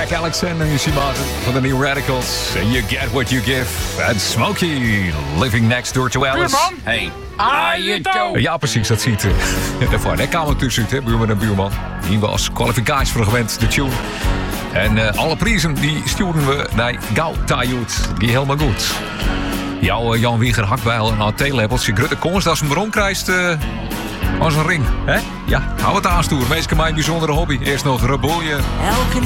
Jack Alexander en Simaten van de New Radicals. And You Get What You Give. En Smokey, Living Next Door to Alice. Buurman? Hey. Ajeto! Ja, precies, dat ziet daarvoor. Daar kwamen we tussen, hè, buurman en buurman. Die was kwalificatie voor gewend, de tune. En alle prijzen die sturen we naar Gauw Tajoet. Die helemaal goed. Jouw Jan Wieger hakbijl en theelepels. Je grutte komst als een bron krijgt als een ring. Hè? Ja, hou het aanstoer. Meestal mijn bijzondere hobby. Eerst nog reboeien. Elke